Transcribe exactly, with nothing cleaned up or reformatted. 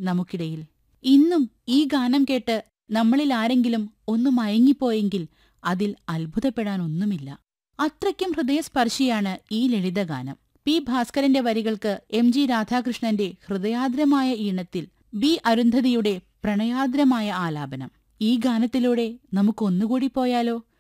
നമുക്കിടയിൽ. ഇന്നും ഈ ഗാനം കേട്ട് നമ്മളിൽ ആരെങ്കിലും ഒന്ന് മയങ്ങിപ്പോയെങ്കിൽ അതിൽ അത്ഭുതപ്പെടാനൊന്നുമില്ല. അത്രയ്ക്കും ഹൃദയസ്പർശിയാണ് ഈ ലളിതഗാനം. പി ഭാസ്കരന്റെ വരികൾക്ക് എം ജി രാധാകൃഷ്ണന്റെ ഹൃദയാദ്രമായ ഈണത്തിൽ ബി അരുന്ധതിയുടെ പ്രണയാദ്രമായ ആലാപനം. ഈ ഗാനത്തിലൂടെ നമുക്കൊന്നുകൂടി പോയാലോ?